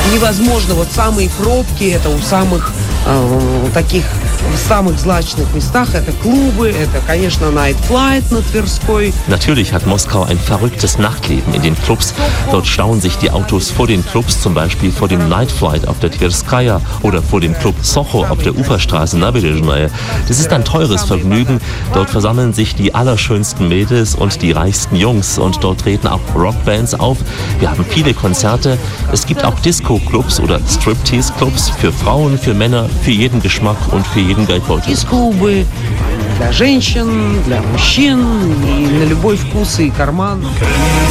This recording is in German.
невозможно. Вот самые пробки это у самых таких в самых злачных местах. Это клубы, это, конечно, Night Flight на Tverской. Natürlich hat Moskau ein verrücktes Nachtleben in den Clubs. Dort stauen sich die Autos vor den Clubs, zum Beispiel vor dem Night Flight auf der Tverskaya oder vor dem Club Socho auf der Uferstraße Nabережная. Das ist ein teures Vergnügen. Dort versammeln sich die allerschönsten Mädels und die reichsten Jungs und dort treten auch Rockbands auf. Wir haben viele Konzerte. Es gibt auch Disco-Clubs oder Striptease-Clubs für Frauen, für Männer, für jeden Geschmack und für jeden Geldbeutel. Клубы для женщин, для мужчин, и на любой вкус и карман.